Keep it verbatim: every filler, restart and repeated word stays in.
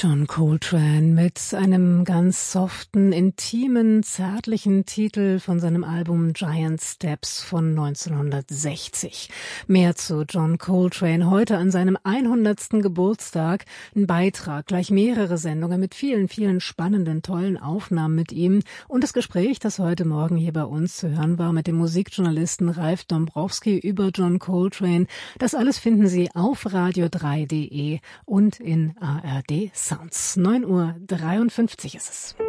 John Coltrane mit einem ganz soften, intimen, zärtlichen Titel von seinem Album Giant Steps von neunzehnhundertsechzig. Mehr zu John Coltrane heute an seinem hundertsten Geburtstag. Ein Beitrag, gleich mehrere Sendungen mit vielen, vielen spannenden, tollen Aufnahmen mit ihm und das Gespräch, das heute Morgen hier bei uns zu hören war mit dem Musikjournalisten Ralf Dombrowski über John Coltrane. Das alles finden Sie auf radio drei punkt de und in A R D Sounds. neun Uhr dreiundfünfzig ist es.